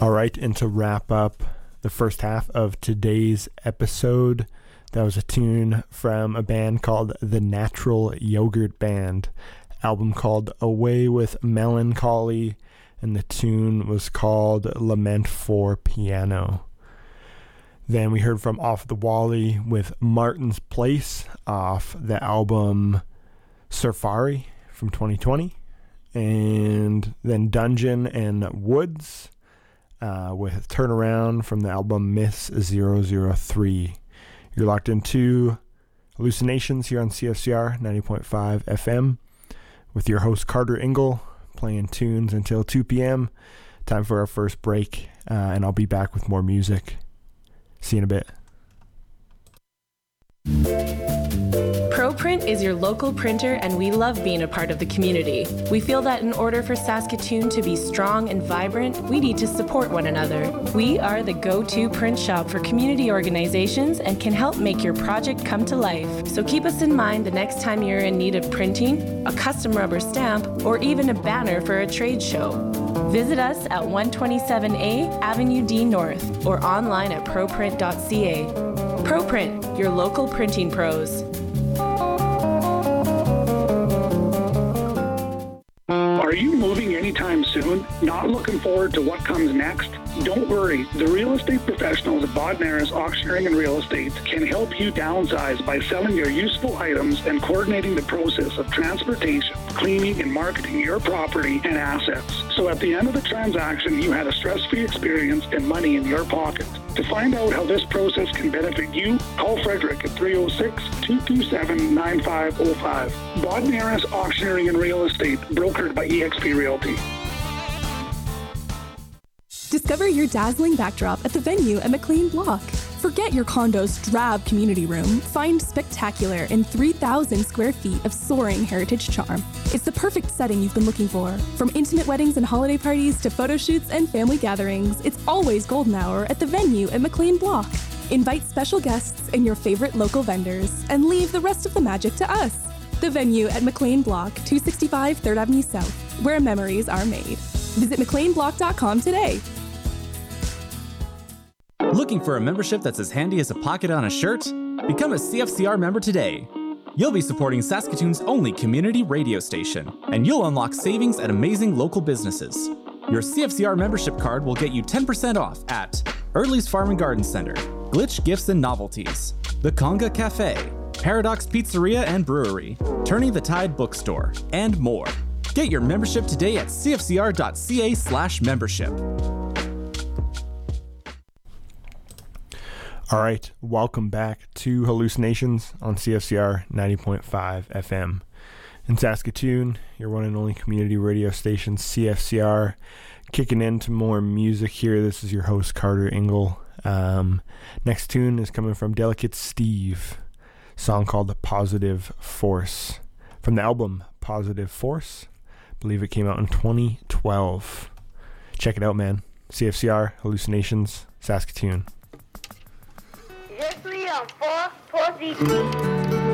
All right, and to wrap up the first half of today's episode, that was a tune from a band called The Natural Yogurt Band, album called Away with Melancholy, and the tune was called Lament for Piano. Then we heard from Off the Wally with Martin's Place off the album Safari from 2020, and then Dungeon and Woods with Turnaround from the album Miss 003. You're locked into Hallucinations here on CFCR 90.5 FM with your host Carter Engel, playing tunes until 2 p.m. Time for our first break, and I'll be back with more music. See you in a bit. ProPrint is your local printer, and we love being a part of the community. We feel that in order for Saskatoon to be strong and vibrant, we need to support one another. We are the go-to print shop for community organizations and can help make your project come to life. So keep us in mind the next time you're in need of printing, a custom rubber stamp, or even a banner for a trade show. Visit us at 127A Avenue D North or online at proprint.ca. ProPrint, your local printing pros. Are you moving anytime soon? Not looking forward to what comes next? Don't worry. The real estate professionals at Bodnaris Auctioneering and Real Estate can help you downsize by selling your useful items and coordinating the process of transportation, cleaning, and marketing your property and assets. So at the end of the transaction, you had a stress-free experience and money in your pocket. To find out how this process can benefit you, call Frederick at 306-227-9505. Bodnaris Auctioneering and Real Estate, brokered by eXp Realty. Discover your dazzling backdrop at the Venue at McLean Block. Forget your condo's drab community room. Find spectacular in 3,000 square feet of soaring heritage charm. It's the perfect setting you've been looking for. From intimate weddings and holiday parties to photo shoots and family gatherings, it's always golden hour at the Venue at McLean Block. Invite special guests and your favorite local vendors and leave the rest of the magic to us. The Venue at McLean Block, 265 3rd Avenue South, where memories are made. Visit McLeanBlock.com today. Looking for a membership that's as handy as a pocket on a shirt? Become a CFCR member today. You'll be supporting Saskatoon's only community radio station, and you'll unlock savings at amazing local businesses. Your CFCR membership card will get you 10% off at Early's Farm and Garden Center, Glitch Gifts and Novelties, The Conga Cafe, Paradox Pizzeria and Brewery, Turning the Tide Bookstore, and more. Get your membership today at cfcr.ca/membership. All right, welcome back to Hallucinations on CFCR 90.5 FM. In Saskatoon, your one and only community radio station, CFCR, kicking into more music here. This is your host, Carter Engel. Next tune is coming from Delicate Steve, song called The Positive Force, from the album Positive Force. I believe it came out in 2012. Check it out, man. CFCR, Hallucinations, Saskatoon. Je suis un faux positif.